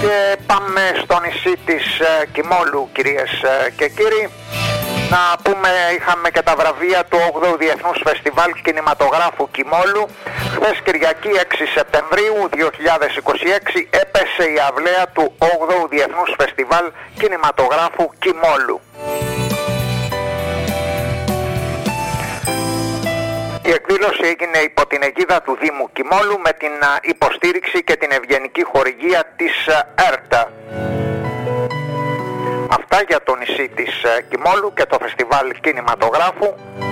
Και πάμε στο νησί της Κιμόλου, κυρίες και κύριοι. Να πούμε, είχαμε και τα βραβεία του 8ου Διεθνούς Φεστιβάλ Κινηματογράφου Κιμόλου. Χθες Κυριακή 6 Σεπτεμβρίου 2026 έπεσε η αυλαία του 8ου Διεθνούς Φεστιβάλ Κινηματογράφου Κιμόλου. Η εκδήλωση έγινε υπό την αιγίδα του Δήμου Κιμόλου με την υποστήριξη και την ευγενική χορηγία της ΕΡΤΑ. Αυτά για το νησί της Κιμόλου και το φεστιβάλ κινηματογράφου.